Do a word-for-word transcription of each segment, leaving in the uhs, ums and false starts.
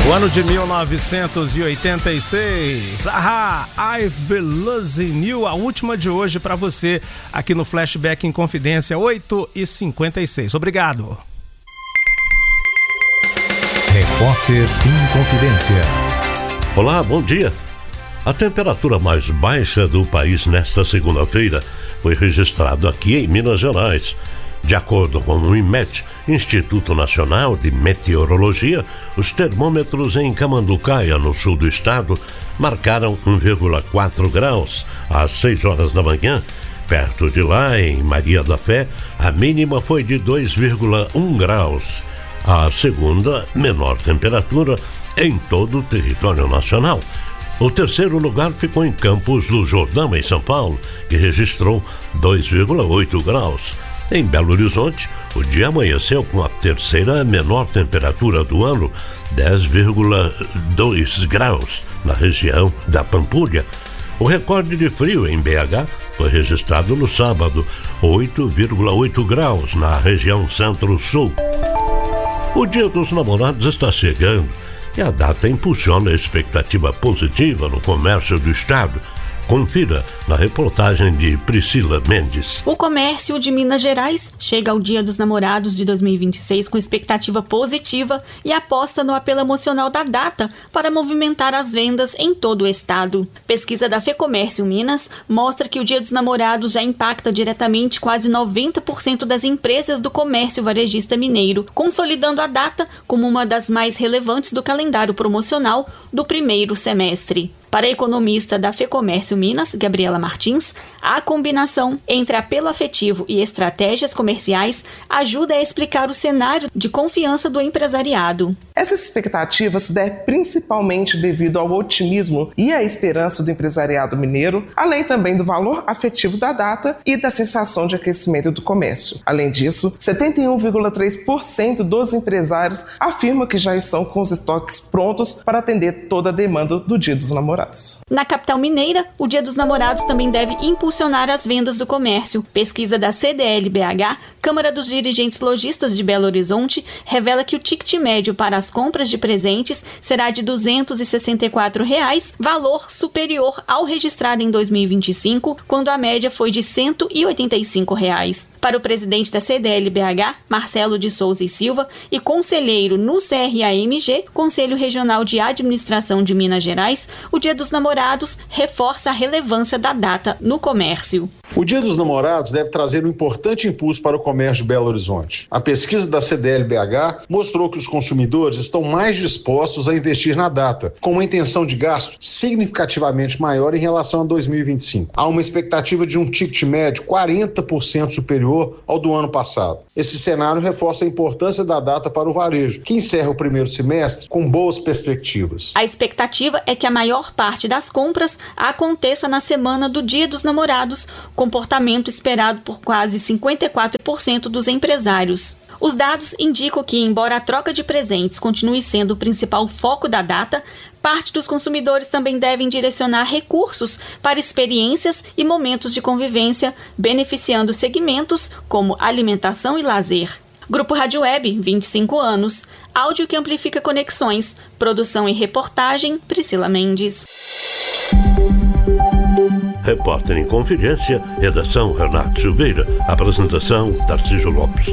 O ano de mil novecentos e oitenta e seis. Ahá, I've Been Losing You, a última de hoje para você aqui no Flashback em Confidência, oito e cinquenta e seis. Obrigado. Repórter em Confidência. Olá, bom dia. A temperatura mais baixa do país nesta segunda-feira foi registrada aqui em Minas Gerais. De acordo com o INMET, Instituto Nacional de Meteorologia, os termômetros em Camanducaia, no sul do estado, marcaram um vírgula quatro graus às seis horas da manhã. Perto de lá, em Maria da Fé, a mínima foi de dois vírgula um graus. A segunda menor temperatura em todo o território nacional. O terceiro lugar ficou em Campos do Jordão, em São Paulo, que registrou dois vírgula oito graus. Em Belo Horizonte, o dia amanheceu com a terceira menor temperatura do ano, dez vírgula dois graus, na região da Pampulha. O recorde de frio em B H foi registrado no sábado, oito vírgula oito graus, na região Centro-Sul. O Dia dos Namorados está chegando e a data impulsiona a expectativa positiva no comércio do estado. Confira na reportagem de Priscila Mendes. O comércio de Minas Gerais chega ao Dia dos Namorados de dois mil e vinte e seis com expectativa positiva e aposta no apelo emocional da data para movimentar as vendas em todo o estado. Pesquisa da FEComércio Minas mostra que o Dia dos Namorados já impacta diretamente quase noventa por cento das empresas do comércio varejista mineiro, consolidando a data como uma das mais relevantes do calendário promocional do primeiro semestre. Para a economista da FEComércio Minas, Gabriela Martins, a combinação entre apelo afetivo e estratégias comerciais ajuda a explicar o cenário de confiança do empresariado. Essa expectativa se deve principalmente devido ao otimismo e à esperança do empresariado mineiro, além também do valor afetivo da data e da sensação de aquecimento do comércio. Além disso, setenta e um vírgula três por cento dos empresários afirmam que já estão com os estoques prontos para atender toda a demanda do Dia dos Namorados. Na capital mineira, o Dia dos Namorados também deve impulsionar as vendas do comércio. Pesquisa da C D L B H, Câmara dos Dirigentes Lojistas de Belo Horizonte, revela que o ticket médio para as compras de presentes será de duzentos e sessenta e quatro reais, valor superior ao registrado em dois mil e vinte e cinco, quando a média foi de cento e oitenta e cinco reais. Para o presidente da C D L B H, Marcelo de Souza e Silva, e conselheiro no C R A M G, Conselho Regional de Administração de Minas Gerais, o Dia dos Namorados reforça a relevância da data no comércio. O Dia dos Namorados deve trazer um importante impulso para o comércio de Belo Horizonte. A pesquisa da C D L B H mostrou que os consumidores estão mais dispostos a investir na data, com uma intenção de gasto significativamente maior em relação a dois mil e vinte e cinco. Há uma expectativa de um ticket médio quarenta por cento superior ao do ano passado. Esse cenário reforça a importância da data para o varejo, que encerra o primeiro semestre com boas perspectivas. A expectativa é que a maior parte das compras aconteça na semana do Dia dos Namorados, comportamento esperado por quase cinquenta e quatro por cento dos empresários. Os dados indicam que, embora a troca de presentes continue sendo o principal foco da data, parte dos consumidores também devem direcionar recursos para experiências e momentos de convivência, beneficiando segmentos como alimentação e lazer. Grupo Rádio Web, vinte e cinco anos. Áudio que amplifica conexões. Produção e reportagem, Priscila Mendes. Repórter em Confidência, redação Renato Silveira, apresentação Tarcísio Lopes.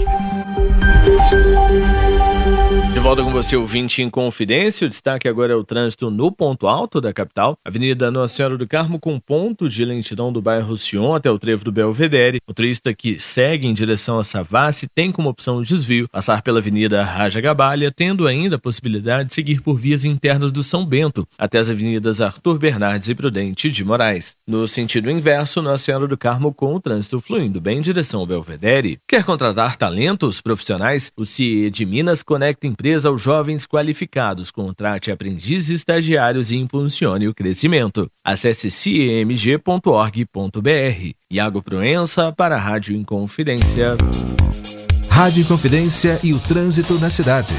De volta com você, ouvinte em Confidência. O destaque agora é o trânsito no ponto alto da capital. Avenida Nossa Senhora do Carmo com ponto de lentidão do bairro Sion até o trevo do Belvedere. O motorista que segue em direção a Savassi tem como opção de desvio passar pela Avenida Raja Gabalha, tendo ainda a possibilidade de seguir por vias internas do São Bento até as avenidas Arthur Bernardes e Prudente de Moraes. No sentido inverso, Nossa Senhora do Carmo com o trânsito fluindo bem em direção ao Belvedere. Quer contratar talentos profissionais? O C I E de Minas conecta empresas aos jovens qualificados, contrate aprendizes, estagiários e impulsione o crescimento. Acesse c e m g ponto org ponto b r. Iago Proença para a Rádio Inconfidência. Rádio Inconfidência e o trânsito na cidade.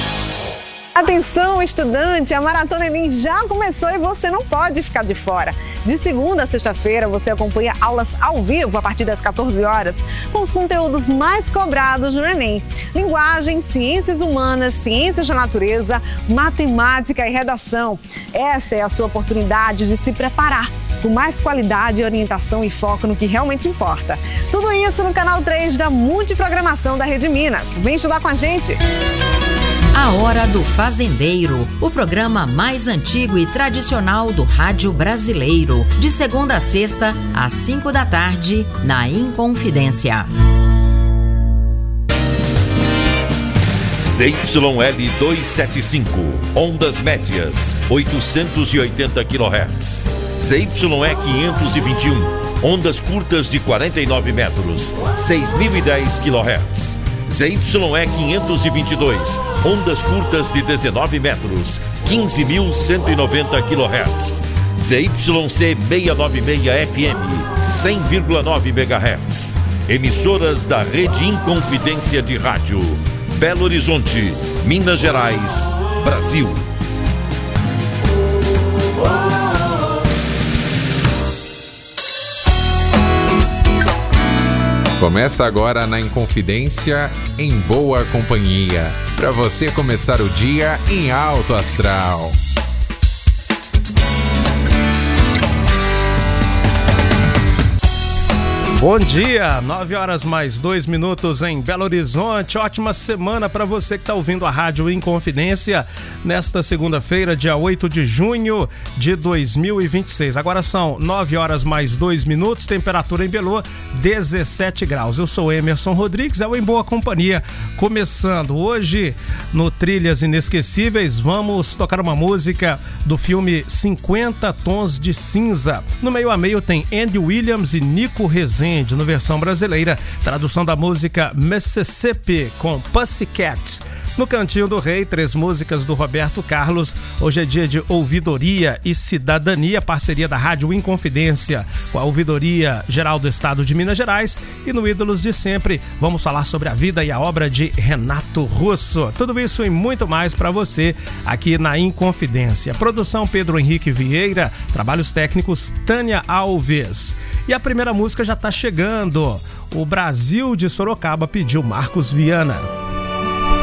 Atenção, estudante! A Maratona Enem já começou e você não pode ficar de fora. De segunda a sexta-feira, você acompanha aulas ao vivo a partir das quatorze horas, com os conteúdos mais cobrados no Enem. Linguagem, ciências humanas, ciências da natureza, matemática e redação. Essa é a sua oportunidade de se preparar com mais qualidade, orientação e foco no que realmente importa. Tudo isso no canal três da Multiprogramação da Rede Minas. Vem estudar com a gente! A Hora do Fazendeiro, o programa mais antigo e tradicional do rádio brasileiro. De segunda a sexta, às cinco da tarde, na Inconfidência. Z Y L duzentos e setenta e cinco, ondas médias, oitocentos e oitenta quilohertz. Z Y E quinhentos e vinte e um, ondas curtas de quarenta e nove metros, seis mil e dez quilohertz. Z Y E quinhentos e vinte e dois, ondas curtas de dezenove metros, quinze mil cento e noventa quilohertz. Z Y C seiscentos e noventa e seis F M, cem vírgula nove megahertz. Emissoras da Rede Inconfidência de Rádio. Belo Horizonte, Minas Gerais, Brasil. Começa agora na Inconfidência, em boa companhia, para você começar o dia em alto astral. Bom dia, nove horas mais dois minutos em Belo Horizonte. Ótima semana para você que está ouvindo a Rádio Inconfidência nesta segunda-feira, dia oito de junho de dois mil e vinte e seis. Agora são nove horas mais dois minutos, temperatura em Belo, dezessete graus. Eu sou Emerson Rodrigues, é o Em Boa Companhia. Começando hoje no Trilhas Inesquecíveis, vamos tocar uma música do filme cinquenta Tons de Cinza. No meio a meio tem Andy Williams e Nico Rezende. No versão brasileira, tradução da música Mississippi com Pussycat. No Cantinho do Rei, três músicas do Roberto Carlos. Hoje é dia de Ouvidoria e Cidadania, parceria da Rádio Inconfidência com a Ouvidoria Geral do Estado de Minas Gerais. E no Ídolos de Sempre, vamos falar sobre a vida e a obra de Renato Russo. Tudo isso e muito mais para você aqui na Inconfidência. Produção Pedro Henrique Vieira, trabalhos técnicos Tânia Alves. E a primeira música já está chegando. O Brasil de Sorocaba pediu Marcos Viana.